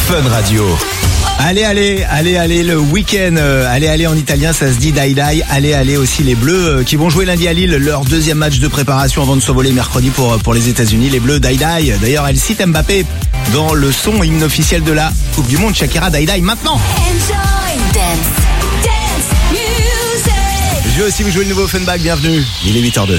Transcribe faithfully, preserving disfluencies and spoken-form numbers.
Fun Radio. Allez, allez, allez, allez, le week-end, euh, allez, allez en italien, ça se dit dai dai, allez, allez aussi les Bleus euh, qui vont jouer lundi à Lille, leur deuxième match de préparation avant de s'envoler mercredi pour, pour les États-Unis. Les Bleus, dai dai. D'ailleurs, elle cite Mbappé dans le son hymne officiel de la Coupe du Monde. Shakira, dai dai maintenant. Enjoy dance, dance music. Je veux aussi vous jouer le nouveau Funback, bienvenue. Il est huit heures deux.